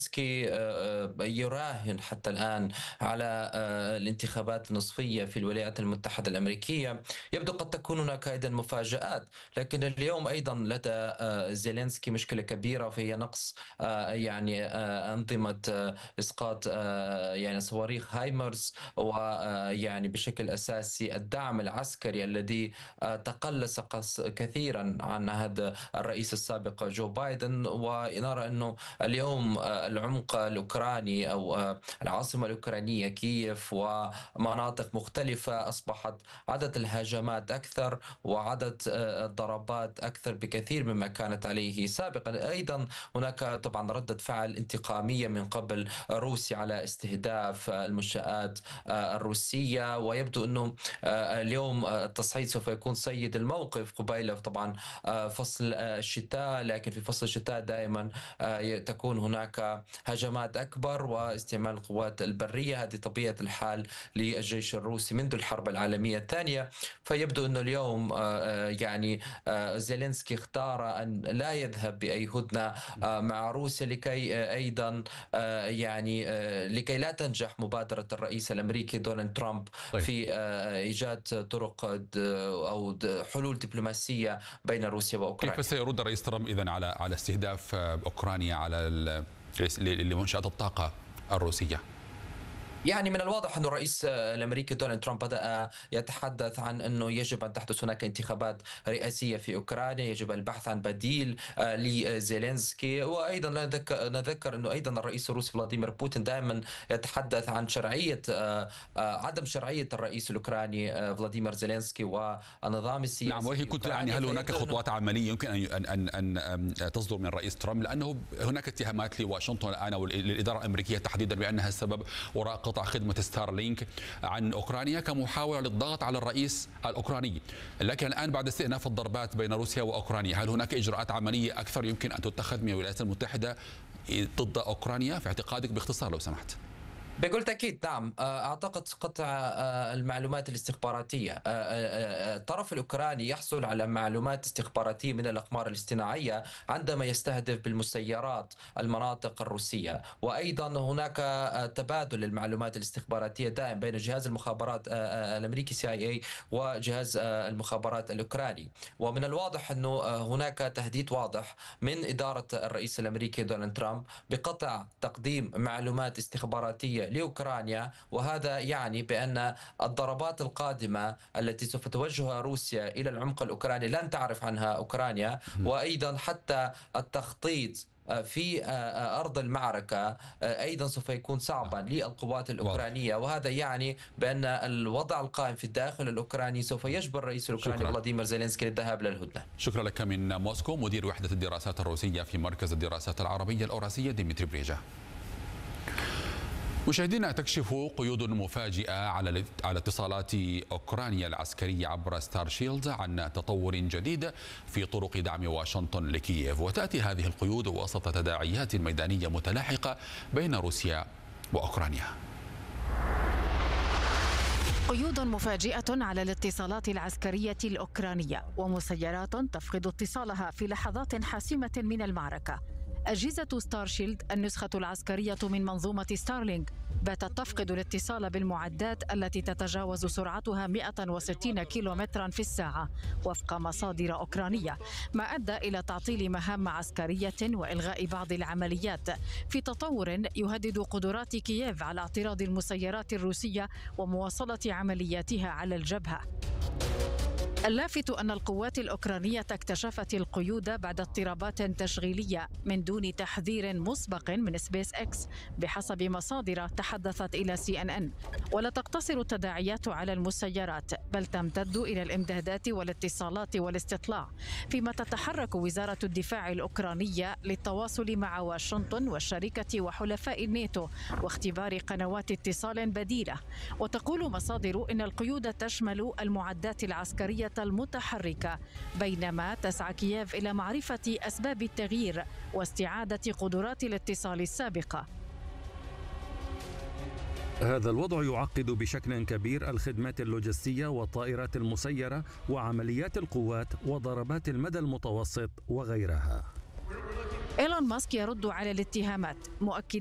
زيلينسكي يراهن حتى الآن على الانتخابات النصفية في الولايات المتحدة الأمريكية. يبدو قد تكون هناك أيضا مفاجآت، لكن اليوم أيضا لدى زيلينسكي مشكلة كبيرة، وهي نقص أنظمة إسقاط يعني صواريخ هايمرز، ويعني بشكل أساسي الدعم العسكري الذي تقلص كثيرا عن هذا الرئيس السابق جو بايدن. ونرى أنه اليوم العمق الأوكراني أو العاصمة الأوكرانية كييف ومناطق مختلفة أصبحت عدد الهجمات أكثر وعدد الضربات أكثر بكثير مما كانت عليه سابقا. أيضا هناك طبعا ردة فعل انتقامية من قبل روسيا على استهداف المنشآت الروسية، ويبدو أنه اليوم التصعيد سوف يكون سيد الموقف قبيل طبعا فصل الشتاء. لكن في فصل الشتاء دائما تكون هناك هجمات أكبر واستعمال القوات البرية. هذه طبيعة الحال للجيش الروسي منذ الحرب العالمية الثانية. فيبدو أنه اليوم يعني زيلينسكي اختار أن لا يذهب بأي هدنة مع روسيا لكي أيضا يعني لكي لا تنجح مبادرة الرئيس الأمريكي دونالد ترامب طيب. في إيجاد طرق أو حلول دبلوماسية بين روسيا وأوكرانيا. كيف سيرد الرئيس ترامب إذن على استهداف أوكرانيا لمنشآت الطاقة الروسية؟ يعني من الواضح أن الرئيس الأمريكي دونالد ترامب بدأ يتحدث عن أنه يجب أن تحدث هناك انتخابات رئاسية في أوكرانيا، يجب البحث عن بديل لزيلينسكي. وأيضا نذكر أنه أيضا الرئيس الروسي فلاديمير بوتين دائما يتحدث عن شرعية عدم شرعية الرئيس الأوكراني فلاديمير زيلينسكي والنظام السياسي. نعم، وهي كنت يعني هل هناك خطوات عملية يمكن أن تصدر من الرئيس ترامب، لأنه هناك اتهامات لواشنطن الآن وللإدارة الأمريكية تحديدا بأنها السبب وراء قطع خدمة ستارلينك عن أوكرانيا كمحاولة للضغط على الرئيس الأوكراني. لكن الآن بعد استئناف الضربات بين روسيا وأوكرانيا، هل هناك إجراءات عملية أكثر يمكن أن تتخذ من الولايات المتحدة ضد أوكرانيا في اعتقادك، باختصار لو سمحت؟ بكل تأكيد نعم. أعتقد قطع المعلومات الاستخباراتية. الطرف الأوكراني يحصل على معلومات استخباراتية من الأقمار الاصطناعية عندما يستهدف بالمسيرات المناطق الروسية. وأيضا هناك تبادل للمعلومات الاستخباراتية دائم بين جهاز المخابرات الأمريكي CIA وجهاز المخابرات الأوكراني. ومن الواضح أنه هناك تهديد واضح من إدارة الرئيس الأمريكي دونالد ترامب بقطع تقديم معلومات استخباراتية لأوكرانيا. وهذا يعني بأن الضربات القادمة التي سوف توجهها روسيا إلى العمق الأوكراني لن تعرف عنها أوكرانيا. وأيضا حتى التخطيط في أرض المعركة أيضا سوف يكون صعبا للقوات الأوكرانية. وهذا يعني بأن الوضع القائم في الداخل الأوكراني سوف يجبر الرئيس الأوكراني فلاديمير زيلينسكي للذهاب للهدنة. شكرا لك من موسكو مدير وحدة الدراسات الروسية في مركز الدراسات العربية الأوراسية ديمتري بريجا. مشاهدينا، تكشف قيود مفاجئة على اتصالات أوكرانيا العسكرية عبر ستار شيلد عن تطور جديد في طرق دعم واشنطن لكييف، وتأتي هذه القيود وسط تداعيات ميدانية متلاحقة بين روسيا وأوكرانيا. قيود مفاجئة على الاتصالات العسكرية الأوكرانية، ومسيرات تفقد اتصالها في لحظات حاسمة من المعركة. أجهزة ستارشيلد النسخة العسكرية من منظومة ستارلينك باتت تفقد الاتصال بالمعدات التي تتجاوز سرعتها 160 كيلومترا في الساعة وفق مصادر أوكرانية، ما أدى إلى تعطيل مهام عسكرية وإلغاء بعض العمليات في تطور يهدد قدرات كييف على اعتراض المسيرات الروسية ومواصلة عملياتها على الجبهة. اللافت أن القوات الأوكرانية اكتشفت القيود بعد اضطرابات تشغيلية من دون تحذير مسبق من سبيس إكس بحسب مصادر تحدثت إلى CNN. ولا تقتصر التداعيات على المسيرات، بل تمتد إلى الإمدادات والاتصالات والاستطلاع، فيما تتحرك وزارة الدفاع الأوكرانية للتواصل مع واشنطن والشركة وحلفاء الناتو واختبار قنوات اتصال بديلة. وتقول مصادر إن القيود تشمل المعدات العسكرية المتحركة، بينما تسعى كييف إلى معرفة أسباب التغيير واستعادة قدرات الاتصال السابقة. هذا الوضع يعقد بشكل كبير الخدمات اللوجستية والطائرات المسيرة وعمليات القوات وضربات المدى المتوسط وغيرها. إيلون إيلون ماسك يرد على الاتهامات مؤكدا